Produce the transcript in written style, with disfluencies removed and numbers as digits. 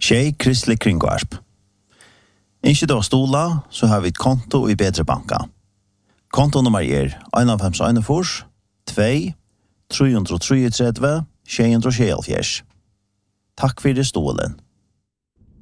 Tjej Kristelig Kringvarp. Ikke da stola, så har vi et konto i Bedre Banka. Kontonummer 1514 2 333 674. Takk for det stolen.